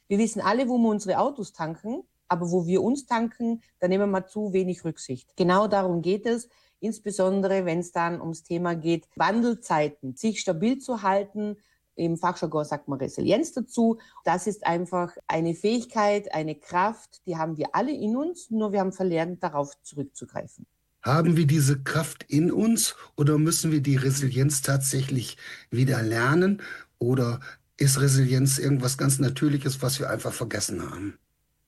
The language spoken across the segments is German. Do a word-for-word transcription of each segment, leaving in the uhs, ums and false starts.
Wir wissen alle, wo wir unsere Autos tanken, aber wo wir uns tanken, da nehmen wir zu wenig Rücksicht. Genau darum geht es, insbesondere wenn es dann ums Thema geht, Wandelzeiten, sich stabil zu halten. Im Fachjargon sagt man Resilienz dazu. Das ist einfach eine Fähigkeit, eine Kraft, die haben wir alle in uns, nur wir haben verlernt, darauf zurückzugreifen. Haben wir diese Kraft in uns oder müssen wir die Resilienz tatsächlich wieder lernen? Oder ist Resilienz irgendwas ganz Natürliches, was wir einfach vergessen haben?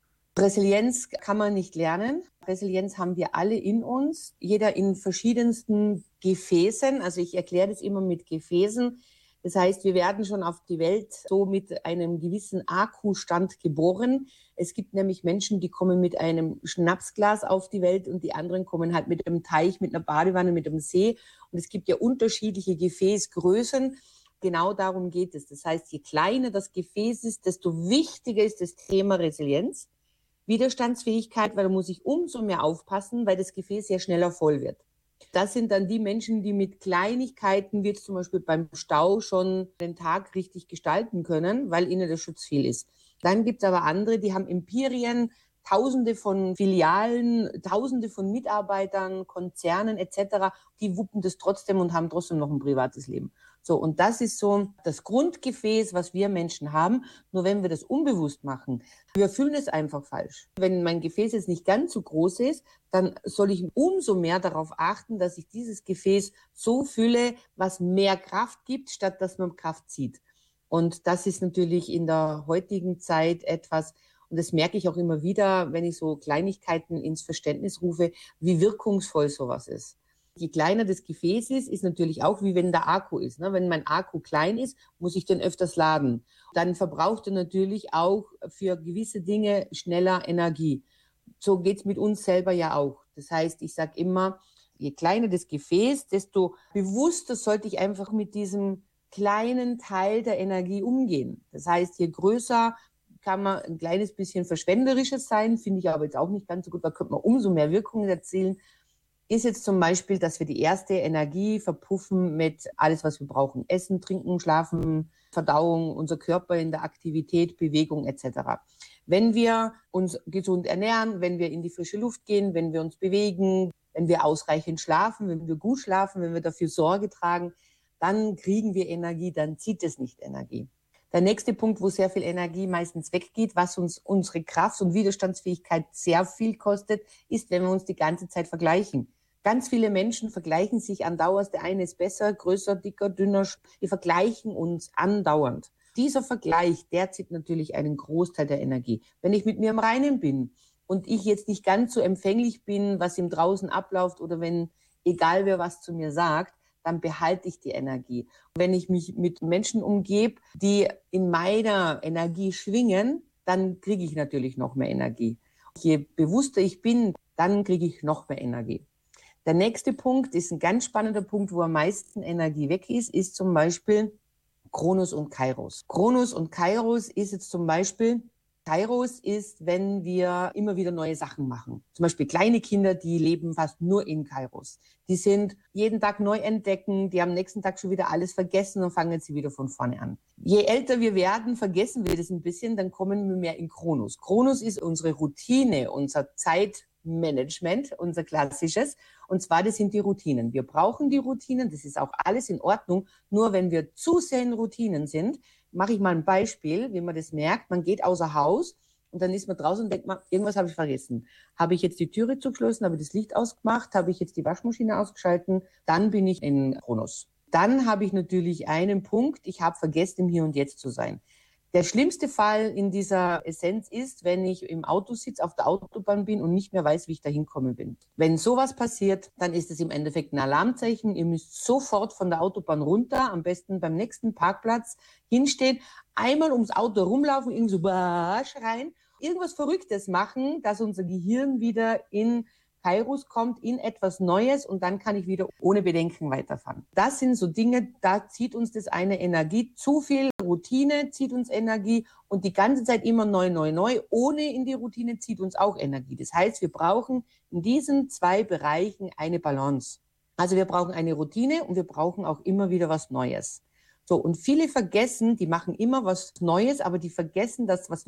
Resilienz kann man nicht lernen. Resilienz haben wir alle in uns, jeder in verschiedensten Gefäßen. Also ich erkläre das immer mit Gefäßen. Das heißt, wir werden schon auf die Welt so mit einem gewissen Akkustand geboren. Es gibt nämlich Menschen, die kommen mit einem Schnapsglas auf die Welt und die anderen kommen halt mit einem Teich, mit einer Badewanne, mit einem See. Und es gibt ja unterschiedliche Gefäßgrößen. Genau darum geht es. Das heißt, je kleiner das Gefäß ist, desto wichtiger ist das Thema Resilienz. Widerstandsfähigkeit, weil da muss ich umso mehr aufpassen, weil das Gefäß ja schneller voll wird. Das sind dann die Menschen, die mit Kleinigkeiten, wie jetzt zum Beispiel beim Stau, schon den Tag richtig gestalten können, weil ihnen der Schutz viel ist. Dann gibt es aber andere, die haben Imperien, Tausende von Filialen, Tausende von Mitarbeitern, Konzernen et cetera. Die wuppen das trotzdem und haben trotzdem noch ein privates Leben. So, und das ist so das Grundgefäß, was wir Menschen haben. Nur wenn wir das unbewusst machen, wir fühlen es einfach falsch. Wenn mein Gefäß jetzt nicht ganz so groß ist, dann soll ich umso mehr darauf achten, dass ich dieses Gefäß so fülle, was mehr Kraft gibt, statt dass man Kraft zieht. Und das ist natürlich in der heutigen Zeit etwas, und das merke ich auch immer wieder, wenn ich so Kleinigkeiten ins Verständnis rufe, wie wirkungsvoll sowas ist. Je kleiner das Gefäß ist, ist natürlich auch wie wenn der Akku ist. Wenn mein Akku klein ist, muss ich den öfters laden. Dann verbraucht er natürlich auch für gewisse Dinge schneller Energie. So geht es mit uns selber ja auch. Das heißt, ich sage immer, je kleiner das Gefäß, desto bewusster sollte ich einfach mit diesem kleinen Teil der Energie umgehen. Das heißt, je größer kann man ein kleines bisschen verschwenderisches sein, finde ich aber jetzt auch nicht ganz so gut, da könnte man umso mehr Wirkungen erzielen. Ist jetzt zum Beispiel, dass wir die erste Energie verpuffen mit alles, was wir brauchen. Essen, Trinken, Schlafen, Verdauung, unser Körper in der Aktivität, Bewegung et cetera. Wenn wir uns gesund ernähren, wenn wir in die frische Luft gehen, wenn wir uns bewegen, wenn wir ausreichend schlafen, wenn wir gut schlafen, wenn wir dafür Sorge tragen, dann kriegen wir Energie, dann zieht es nicht Energie. Der nächste Punkt, wo sehr viel Energie meistens weggeht, was uns unsere Kraft und Widerstandsfähigkeit sehr viel kostet, ist, wenn wir uns die ganze Zeit vergleichen. Ganz viele Menschen vergleichen sich andauernd. Der eine ist besser, größer, dicker, dünner. Wir vergleichen uns andauernd. Dieser Vergleich, der zieht natürlich einen Großteil der Energie. Wenn ich mit mir im Reinen bin und ich jetzt nicht ganz so empfänglich bin, was im Draußen abläuft oder wenn, egal wer was zu mir sagt, dann behalte ich die Energie. Wenn ich mich mit Menschen umgebe, die in meiner Energie schwingen, dann kriege ich natürlich noch mehr Energie. Je bewusster ich bin, dann kriege ich noch mehr Energie. Der nächste Punkt ist ein ganz spannender Punkt, wo am meisten Energie weg ist, ist zum Beispiel Kronos und Kairos. Kronos und Kairos ist jetzt zum Beispiel, Kairos ist, wenn wir immer wieder neue Sachen machen. Zum Beispiel kleine Kinder, die leben fast nur in Kairos. Die sind jeden Tag neu entdecken, die am nächsten Tag schon wieder alles vergessen und fangen sie wieder von vorne an. Je älter wir werden, vergessen wir das ein bisschen, dann kommen wir mehr in Kronos. Kronos ist unsere Routine, unser Zeitmanagement, unser klassisches. Und zwar, das sind die Routinen. Wir brauchen die Routinen, das ist auch alles in Ordnung. Nur wenn wir zu sehr in Routinen sind, mache ich mal ein Beispiel, wie man das merkt. Man geht außer Haus und dann ist man draußen und denkt man, irgendwas habe ich vergessen. Habe ich jetzt die Türe zugeschlossen, habe ich das Licht ausgemacht, habe ich jetzt die Waschmaschine ausgeschalten, dann bin ich in Kronos. Dann habe ich natürlich einen Punkt, ich habe vergessen, im Hier und Jetzt zu sein. Der schlimmste Fall in dieser Essenz ist, wenn ich im Auto sitze, auf der Autobahn bin und nicht mehr weiß, wie ich da hinkommen bin. Wenn sowas passiert, dann ist es im Endeffekt ein Alarmzeichen. Ihr müsst sofort von der Autobahn runter, am besten beim nächsten Parkplatz hinstehen, einmal ums Auto rumlaufen, irgendwie so schreien, irgendwas Verrücktes machen, dass unser Gehirn wieder in Kairos kommt, in etwas Neues und dann kann ich wieder ohne Bedenken weiterfahren. Das sind so Dinge, da zieht uns das eine Energie. Zu viel Routine zieht uns Energie und die ganze Zeit immer neu, neu, neu. Ohne in die Routine zieht uns auch Energie. Das heißt, wir brauchen in diesen zwei Bereichen eine Balance. Also wir brauchen eine Routine und wir brauchen auch immer wieder was Neues. So, und viele vergessen, die machen immer was Neues, aber die vergessen, dass was